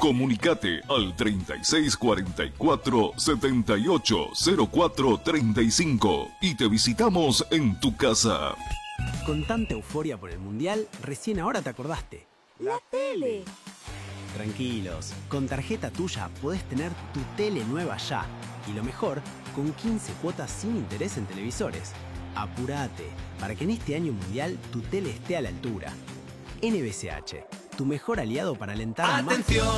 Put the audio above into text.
Comunicate al 3644-780435 y te visitamos en tu casa. Con tanta euforia por el Mundial, recién ahora te acordaste. ¡La tele! Tranquilos, con tarjeta tuya podés tener tu tele nueva ya. Y lo mejor, con 15 cuotas sin interés en televisores. Apurate, para que en este año mundial tu tele esté a la altura. NBCH, tu mejor aliado para alentar más.